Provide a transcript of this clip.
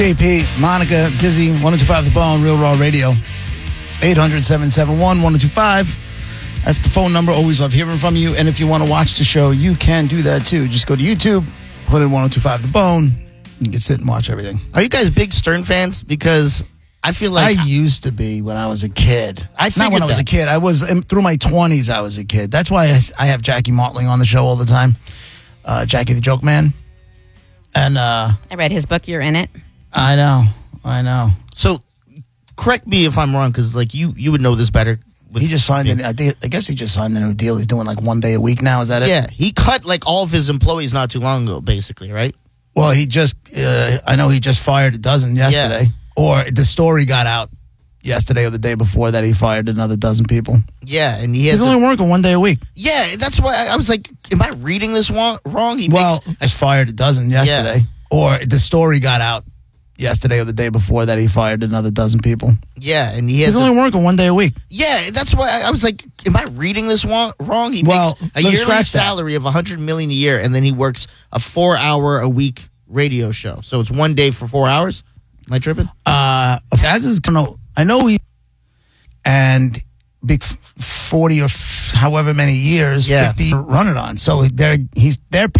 JP, Monica, Dizzy, 1025 The Bone, Real Raw Radio. 800-771-1025. That's the phone number. Always love hearing from you. And if you want to watch the show, you can do that too. Just go to YouTube, put in 1025 The Bone. You can sit and watch everything. Are you guys big Stern fans? Because I feel like I used to be when I was a kid. Not when I was a kid. I was through my 20s. I was a kid. That's why I have Jackie Martling on the show all the time. Jackie the Joke Man. And I read his book. You're in it. I know. So, correct me if I'm wrong, because like you would know this better. He just signed I guess he just signed the new deal. He's doing like 1 day a week now. Is that it? Yeah, he cut like all of his employees not too long ago, basically, right? Well, he just, I know he just fired a dozen yesterday. Yeah. Or the story got out yesterday or the day before that he fired another dozen people. Yeah, and he's only working 1 day a week. Yeah, that's why I was like, am I reading this wrong? He just fired a dozen yesterday. Yeah. Or the story got out yesterday or the day before that he fired another dozen people. Yeah, and he's only working 1 day a week. Yeah, that's why I was like, am I reading this wrong? He makes a yearly salary of $100 million a year, and then he works a 4-hour-a-week radio show. So it's 1 day for 4 hours. Am I tripping? I know he and big 40 or however many years, 50 run it on. So they're